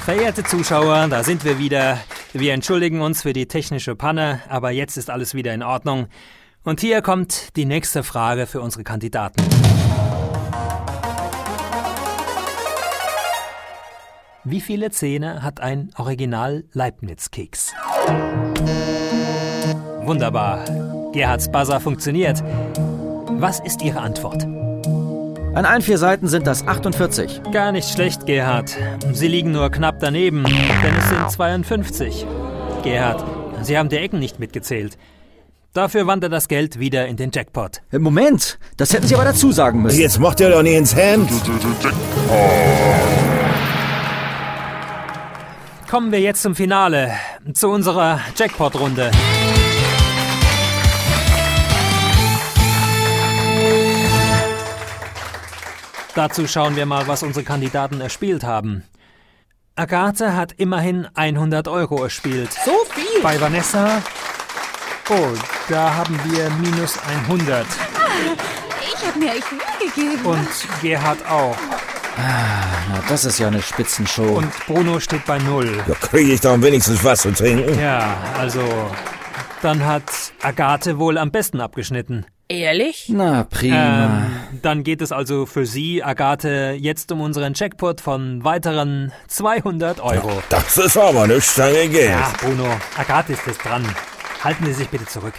Verehrte Zuschauer, da sind wir wieder. Wir entschuldigen uns für die technische Panne, aber jetzt ist alles wieder in Ordnung. Und hier kommt die nächste Frage für unsere Kandidaten. Wie viele Zähne hat ein Original-Leibniz-Keks? Wunderbar. Gerhards Buzzer funktioniert. Was ist Ihre Antwort? An allen 4 Seiten sind das 48. Gar nicht schlecht, Gerhard. Sie liegen nur knapp daneben, denn es sind 52. Gerhard, Sie haben die Ecken nicht mitgezählt. Dafür wandert das Geld wieder in den Jackpot. Moment, das hätten Sie aber dazu sagen müssen. Jetzt macht ihr doch nicht ins Hemd. Kommen wir jetzt zum Finale, zu unserer Jackpot-Runde. Dazu schauen wir mal, was unsere Kandidaten erspielt haben. Agathe hat immerhin 100 € erspielt. So viel? Bei Vanessa... Oh, da haben wir minus 100. Ich habe mir echt Mühe gegeben. Und Gerhard auch. Na, das ist ja eine Spitzenshow. Und Bruno steht bei 0. Da kriege ich doch wenigstens was zu trinken. Ja, also... Dann hat Agathe wohl am besten abgeschnitten. Ehrlich? Na, prima. Dann geht es also für Sie, Agathe, jetzt um unseren Jackpot von weiteren 200 €. Das ist aber eine Stange Geld. Ja, Bruno, Agathe ist jetzt dran. Halten Sie sich bitte zurück.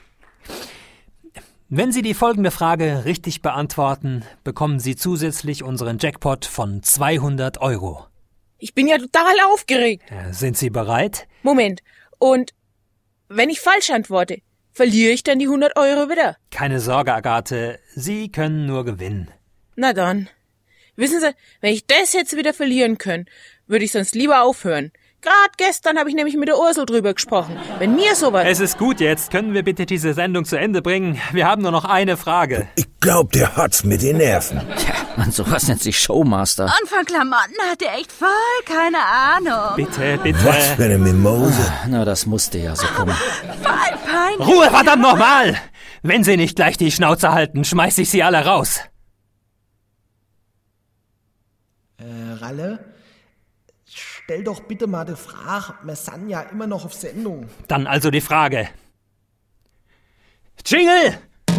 Wenn Sie die folgende Frage richtig beantworten, bekommen Sie zusätzlich unseren Jackpot von 200 €. Ich bin ja total aufgeregt. Sind Sie bereit? Moment. Und wenn ich falsch antworte, verliere ich dann die 100 € wieder? Keine Sorge, Agathe. Sie können nur gewinnen. Na dann. Wissen Sie, wenn ich das jetzt wieder verlieren könnte, würde ich sonst lieber aufhören. Gerade gestern habe ich nämlich mit der Ursel drüber gesprochen. Wenn mir sowas... Es ist gut jetzt. Können wir bitte diese Sendung zu Ende bringen? Wir haben nur noch eine Frage. Ich glaub, der hat's mit den Nerven. Tja, man, sowas nennt sich Showmaster. Und von Klamotten hat er echt voll keine Ahnung. Bitte, bitte. Was für eine Mimose. Na, das musste ja so kommen. Voll peinlich. Ruhe, verdammt nochmal! Wenn Sie nicht gleich die Schnauze halten, schmeiß ich Sie alle raus. Ralle, stell doch bitte mal die Frage, wir sind ja immer noch auf Sendung. Dann also die Frage. Jingle!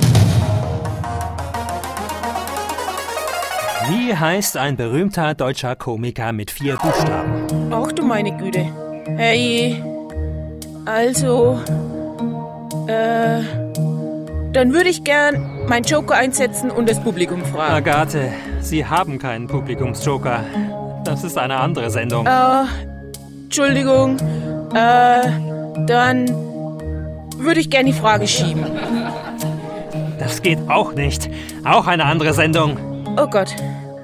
Wie heißt ein berühmter deutscher Komiker mit 4 Buchstaben? Ach du meine Güte. Hey, also, dann würde ich gern meinen Joker einsetzen und das Publikum fragen. Agathe, Sie haben keinen Publikumsjoker. Das ist eine andere Sendung. Entschuldigung, dann würde ich gern die Frage schieben. Das geht auch nicht. Auch eine andere Sendung. Oh Gott.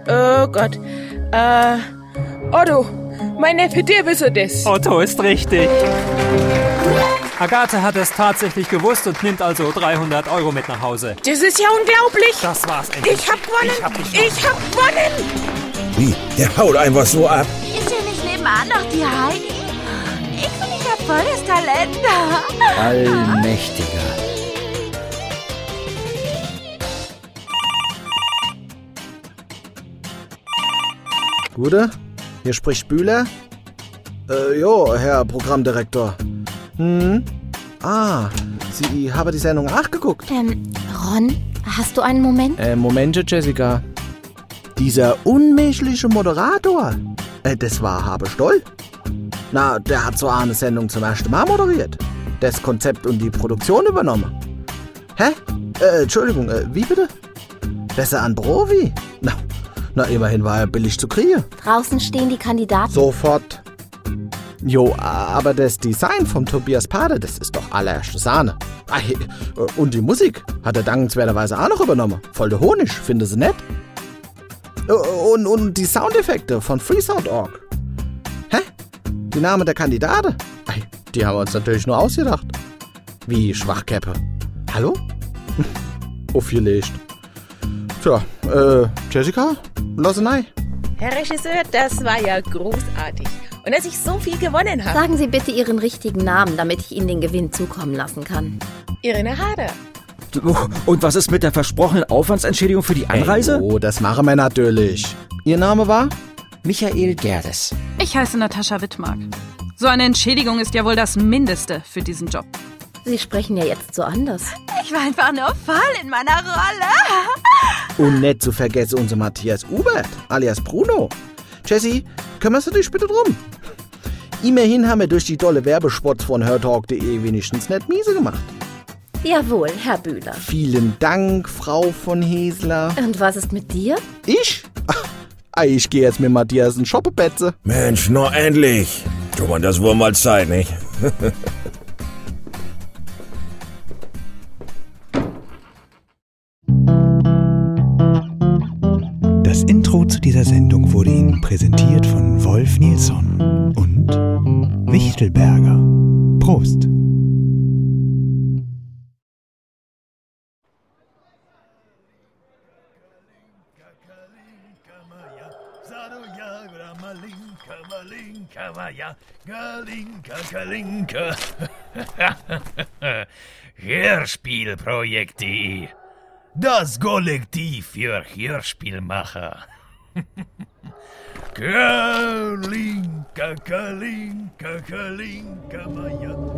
Otto, mein Neffe, der wisse das. Otto ist richtig. Agathe hat es tatsächlich gewusst und nimmt also 300 € mit nach Hause. Das ist ja unglaublich. Das war's endlich. Ich hab gewonnen. Ich hab gewonnen. Wie? Der haut einfach so ab. Ist hier nicht nebenan noch die Heidi? Ich finde, ich hab voll das Talent. Allmächtiger. Gute? Hier spricht Bühler. Jo, Herr Programmdirektor. Sie haben die Sendung nachgeguckt. Ron, hast du einen Moment? Momente, Jessica. Dieser unmenschliche Moderator, das war Habe Stoll. Na, der hat so eine Sendung zum ersten Mal moderiert. Das Konzept und die Produktion übernommen. Hä? Entschuldigung, wie bitte? Besser an Profi? Na, immerhin war er billig zu kriegen. Draußen stehen die Kandidaten. Sofort. Jo, aber das Design vom Tobias Pade, das ist doch allererste Sahne. Und die Musik hat er dankenswerterweise auch noch übernommen. Voll der Honig, finde sie nett. Und die Soundeffekte von Freesound.org. Hä? Die Namen der Kandidaten? Die haben wir uns natürlich nur ausgedacht. Wie Schwachkäppe. Hallo? Aufgelegt. Tja, Jessica? Losenei? Herr Regisseur, das war ja großartig. Und dass ich so viel gewonnen habe. Sagen Sie bitte Ihren richtigen Namen, damit ich Ihnen den Gewinn zukommen lassen kann. Irene Hader. Und was ist mit der versprochenen Aufwandsentschädigung für die Anreise? Oh, das machen wir natürlich. Ihr Name war? Michael Gerdes. Ich heiße Natascha Wittmark. So eine Entschädigung ist ja wohl das Mindeste für diesen Job. Sie sprechen ja jetzt so anders. Ich war einfach nur voll in meiner Rolle. Und nicht zu vergessen unser Matthias Ubert, alias Bruno. Jessie, kümmerst du dich bitte drum? Immerhin haben wir durch die dolle Werbespots von hörtalk.de wenigstens nicht miese gemacht. Jawohl, Herr Bühler. Vielen Dank, Frau von Hesler. Und was ist mit dir? Ich? Ach, ich gehe jetzt mit Matthias in Shoppebetze. Mensch, noch endlich. Tu mal, das wohl mal Zeit, nicht? Das Intro zu dieser Sendung wurde Ihnen präsentiert von Wolf Nilsson und Wichtelberger. Prost! Hörspielprojekt.de, das Kollektiv für Hörspielmacher. Kalinka, Kalinka, Kalinka, Maja.